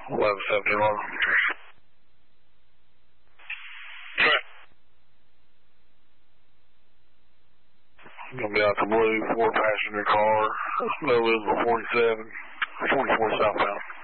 1171. Trent. Gonna be out the blue, 4-passenger car, November 47, 44 southbound.